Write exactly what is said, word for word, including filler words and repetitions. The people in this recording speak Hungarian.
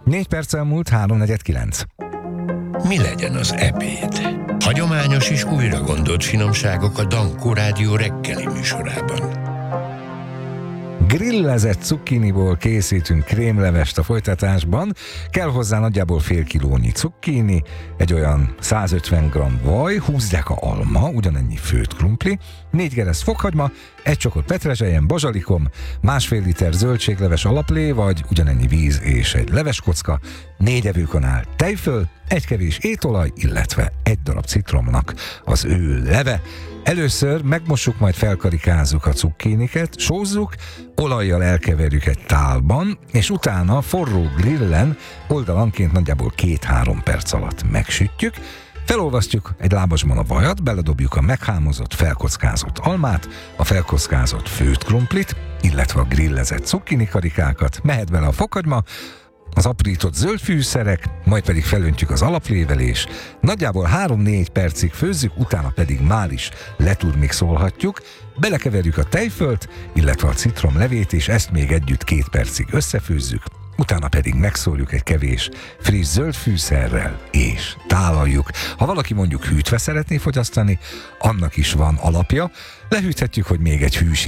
Négy perc elmúlt, háromnegyed kilenc. Mi legyen az ebéd? Hagyományos és újra gondolt finomságok a Dankó Rádió reggeli műsorában. Grillezett cukkiniból készítünk krémlevest a folytatásban. Kell hozzá nagyjából fél kilónyi cukkini, egy olyan százötven gramm vaj, húsz deka alma, ugyanennyi főtt krumpli, négy geresz fokhagyma, egy csokot petrezselyen, bazsalikom, másfél liter zöldségleves alaplé, vagy ugyanennyi víz és egy leveskocka, négy evőkanál tejföl, egy kevés étolaj, illetve egy darab citromnak az ő leve. Először megmossuk, majd felkarikázzuk a cukkiniket, sózzuk, olajjal elkeverjük egy tálban, és utána forró grillen oldalanként nagyjából két-három perc alatt megsütjük, felolvasztjuk egy lábasban a vajat, beledobjuk a meghámozott, felkockázott almát, a felkockázott főtt krumplit, illetve a grillezett cukkini karikákat, mehet bele a fokhagyma, az aprított zöld fűszerek, majd pedig felöntjük az alaplével, és nagyjából három-négy percig főzzük, utána pedig már is leturmixolhatjuk, belekeverjük a tejfölt, illetve a citrom levét, és ezt még együtt két percig összefőzzük, utána pedig megszórjuk egy kevés friss zöld fűszerrel, és tálaljuk. Ha valaki mondjuk hűtve szeretné fogyasztani, annak is van alapja, lehűthetjük, hogy még egy hűs